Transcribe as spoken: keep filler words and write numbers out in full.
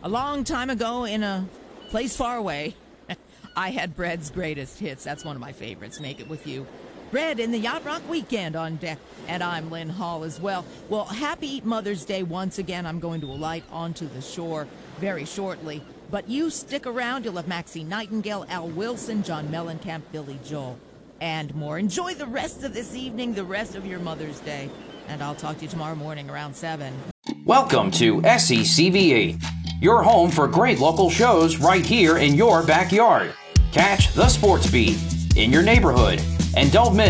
A long time ago in a place far away, I had Bread's greatest hits. That's one of my favorites, Make It With You. Bread in the Yacht Rock Weekend on deck, and I'm Lynn Hall as well. Well, happy Mother's Day once again. I'm going to alight onto the shore very shortly. But you stick around. You'll have Maxine Nightingale, Al Wilson, John Mellencamp, Billy Joel, and more. Enjoy the rest of this evening, the rest of your Mother's Day. And I'll talk to you tomorrow morning around seven. Welcome to S E C V eight, your home for great local shows right here in your backyard. Catch the Sports Beat in your neighborhood, and don't miss